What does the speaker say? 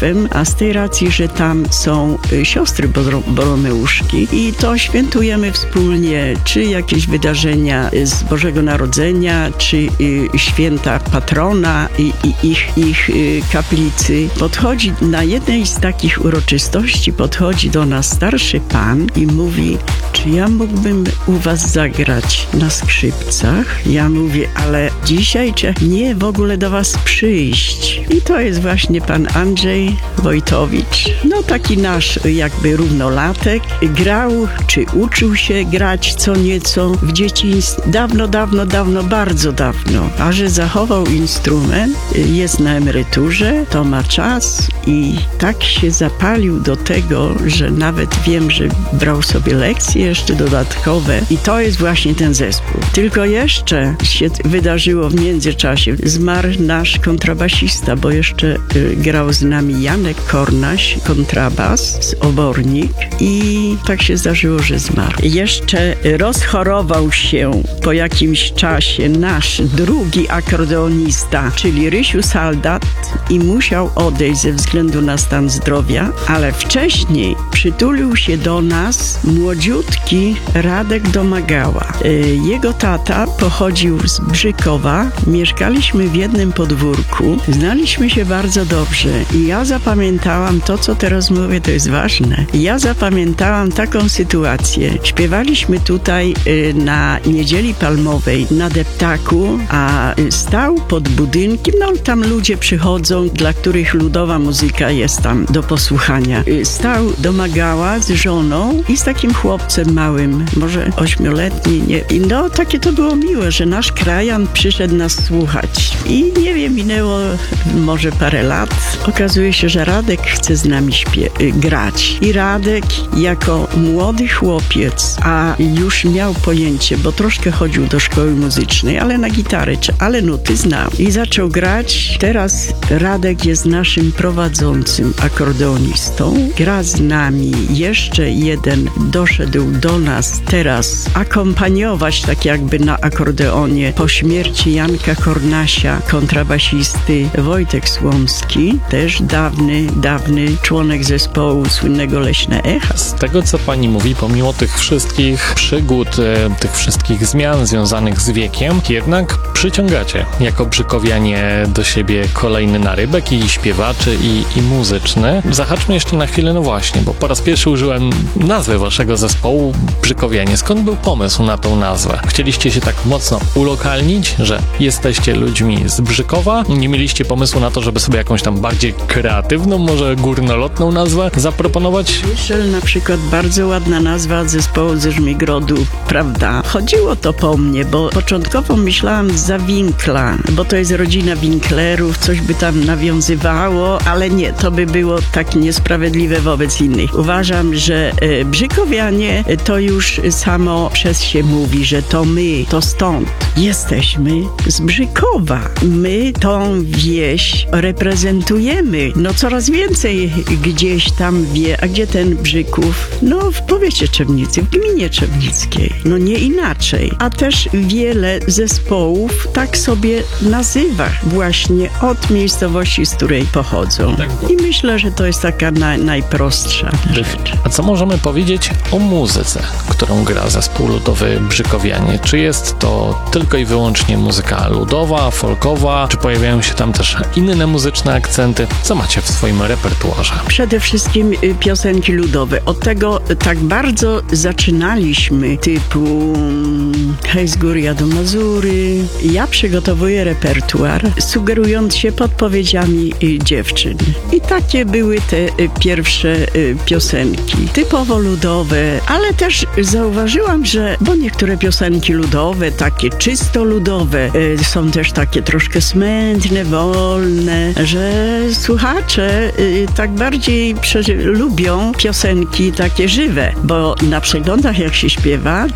Królestwem, a z tej racji, że tam są siostry Boromeuszki i to świętujemy wspólnie, czy jakieś wydarzenia z Bożego Narodzenia, czy święta patrona i ich kaplicy. Podchodzi na jednej z takich uroczystości, podchodzi do nas starszy pan i mówi: czy ja mógłbym u was zagrać na skrzypcach? Ja mówię: ale dzisiaj nie, w ogóle do was przyjść. I to jest właśnie pan Andrzej Wojtowicz. No taki nasz jakby równolatek. Grał, czy uczył się grać co nieco w dzieciństwie. Dawno, bardzo dawno. A że zachował instrument, jest na emeryturze, to ma czas i tak się zapalił do tego, że nawet wiem, że brał sobie lekcje jeszcze dodatkowe i to jest właśnie ten zespół. Tylko jeszcze się wydarzyło w międzyczasie. Zmarł nasz kontrabasista, bo jeszcze grał z nami Janek Kornaś, kontrabas, obornik i tak się zdarzyło, że zmarł. Jeszcze rozchorował się po jakimś czasie nasz drugi akordeonista, czyli Rysiu Saldat i musiał odejść ze względu na stan zdrowia, ale wcześniej przytulił się do nas młodziutki Radek Domagała. Jego tata pochodził z Brzykowa, mieszkaliśmy w jednym podwórku, znaliśmy się bardzo dobrze i ja zapamiętałam to, co teraz mówię, to jest ważne. Ja zapamiętałam taką sytuację. Śpiewaliśmy tutaj na Niedzieli Palmowej na deptaku, a stał pod budynkiem, no tam ludzie przychodzą, dla których ludowa muzyka jest tam do posłuchania. Stał Domagała z żoną i z takim chłopcem małym, może 8-letni, nie. I no takie to było miłe, że nasz krajan przyszedł nas słuchać. I nie wiem, minęło może parę lat. Okazuje się, że Radek chce z nami grać. I Radek jako młody chłopiec, a już miał pojęcie, bo troszkę chodził do szkoły muzycznej, ale na gitarę, ale nuty znał. I zaczął grać. Teraz Radek jest naszym prowadzącym akordeonistą. Gra z nami. Jeszcze jeden doszedł do nas teraz akompaniować tak jakby na akordeonie po śmierci Janka Kornasia, kontrabasisty, Wojtek Słomski, też dawny członek zespołu słynnego Leśne Echa. Z tego, co pani mówi, pomimo tych wszystkich przygód, tych wszystkich zmian związanych z wiekiem, jednak przyciągacie jako brzykowianie do siebie kolejny narybek i śpiewaczy i muzyczny. Zahaczmy jeszcze na chwilę, no właśnie, bo po raz pierwszy użyłem nazwy waszego zespołu Brzykowianie. Skąd był pomysł na tą nazwę? Chcieliście się tak mocno ulokalnić, że jesteście ludźmi z Brzykowa? Nie mieliście pomysłu na to, żeby sobie jakąś tam bardziej kreatywną, może górnolotną nazwę zaproponować? Myszel na przykład, bardzo ładna nazwa zespołu ze Żmigrodu, prawda? Chodziło to po mnie, bo początkowo myślałam za Winkla, bo to jest rodzina Winklerów, coś by tam nawiązywało, ale nie, to by było tak niesprawiedliwe wobec innych. Uważam, że Brzykowianie to już samo przez się mówi, że to my, to stąd. Jesteśmy z Brzykowa. My tą wieś reprezentujemy. No coraz więcej gdzieś tam wie, a gdzie ten Brzyków? No w powiecie Trzebnicy, w gminie trzebnickiej. No nie inaczej. A też wiele zespołów tak sobie nazywa właśnie od miejscowości, z której pochodzą. I myślę, że to jest taka najprostsza rzecz. A co możemy powiedzieć o muzyce, którą gra zespół ludowy Brzykowianie? Czy jest to tylko i wyłącznie muzyka ludowa, folkowa? Czy pojawiają się tam też inne muzyczne akcenty? Co macie w swoim repertuarze? Przede wszystkim piosenki ludowe. Od tego tak bardzo zaczynaliśmy, typu Hej z góry jadą Mazury. Ja przygotowuję repertuar, sugerując się podpowiedziami dziewczyn. I takie były te pierwsze piosenki. Typowo ludowe, ale też zauważyłam, że bo niektóre piosenki ludowe, takie czysto ludowe, są też takie troszkę smętne, wolne, że słuchacze tak bardziej lubią piosenki takie żywe, bo na przeglądach jak się śpiewa,